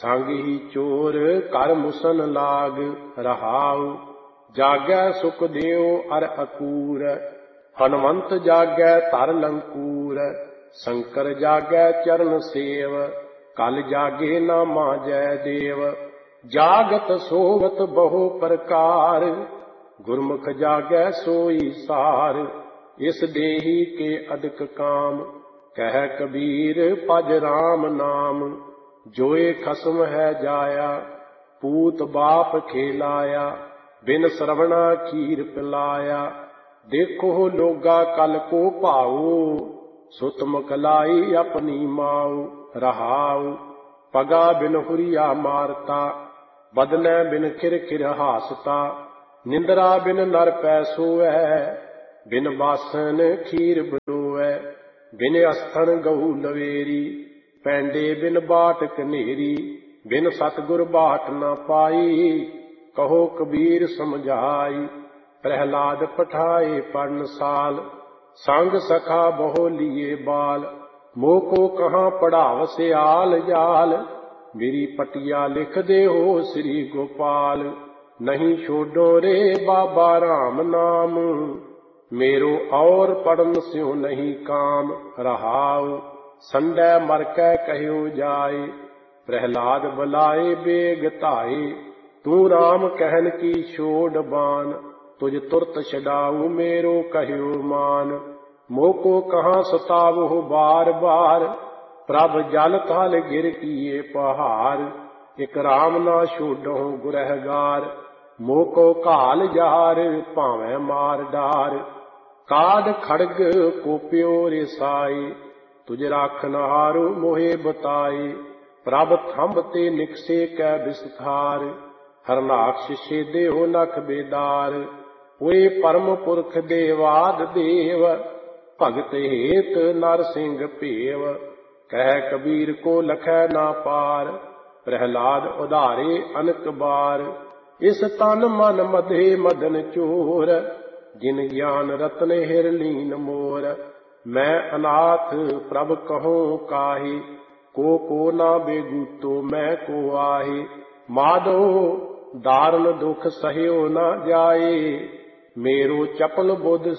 संग ही चोर कर मुसन लाग रहाऊ। जागै सुख देव अर अकूर, हनुमंत जागै तर लंकूर। शंकर जागै चरण सेव, कल जागे नामा जय देव। जागत सोवत बहु प्रकार, गुरमुख जागै सोई सार। इस देही के अधिक काम, कह कबीर पज राम नाम। जोए खसम है जाया, पूत बाप खेलाया। बिन श्रवणा खीर पिलाया, देखो लोगा कल को भाऊ। सुत मुकलाई अपनी माऊ, रहाऊ। पगा बिन हुरिया मारता, बदनै बिन खिर खिर हासता। निंद्रा बिन नर पै सोवै, बिन बासन खीर बनोवै। बिन अस्थन गऊ लवेरी, पैंडे बिन बाट कनेरी। बिन सतगुर बाट न पाई, कहो कबीर समझाई। प्रहलाद पठाए पर्णसाल, संग सखा बहु लिए बाल। मोको कहाँ पढ़ाव सियाल जाल, मेरी पटिया लिख दे हो श्री गोपाल। नहीं छोड़ो रे बाबा राम नाम, मेरो और पढ़न स्यों नहीं काम। रहाऊ संडै मर कै कह्यो जाए, प्रहलाद बुलाए बेग धाए। तू राम कहन की छोड़ बान, तुझ तुरत छडाऊ मेरो कह्यो मान। मोको कहाँ सतावो बार बार, प्रभ जल थल गिर किए पहाड़। इक राम ना छोड़ो गुरहगार, मोको काल जार भावें मार डार। काड खड़ग कोप्यो रिसाई, तुझ राखनहारो मोहे बताए। प्रभ थंब ते निकसे कै विस्तार, हरनाक्ष छेदे हो नख बेदार। होए परम पुरख देवाद देव, भगत हेत नर सिंह भेव। कह कबीर को लखै ना पार, प्रहलाद उधारे अनक बार। इस तन मन मधे मदन चोर, जिन ज्ञान रत्न हिर लीन मोर। मैं अनाथ प्रभ कहूँ काहे, को ना बेगूतो मैं को आहे। माधो दारुण दुख सहयो न जाए, मेरो चपल बुध